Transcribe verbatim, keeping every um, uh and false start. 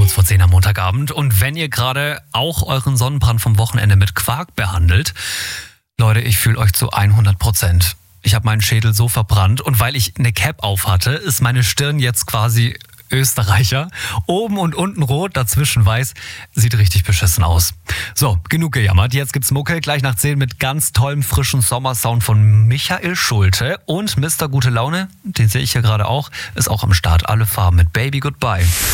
kurz vor zehn am Montagabend. Und wenn ihr gerade auch euren Sonnenbrand vom Wochenende mit Quark behandelt, Leute, ich fühle euch zu hundert Prozent. Ich habe meinen Schädel so verbrannt und weil ich eine Cap auf hatte, ist meine Stirn jetzt quasi Österreicher. Oben und unten rot, dazwischen weiß. Sieht richtig beschissen aus. So, genug gejammert. Jetzt gibt's Mucke gleich nach zehn mit ganz tollem frischen Sommersound von Michael Schulte. Und Mister Gute Laune, den sehe ich hier gerade auch, ist auch am Start. Alle Farben mit Baby Goodbye.